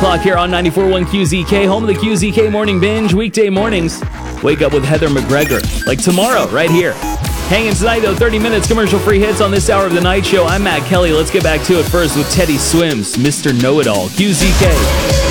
o'clock here on 94.1 QZK, home of the QZK Morning Binge, weekday mornings. Wake up with Heather McGregor, like tomorrow, right here. Hanging tonight, though, 30 minutes commercial-free hits on this hour of the night show. I'm Matt Kelly. Let's get back to it first with Teddy Swims, Mr. Know-It-All, QZK.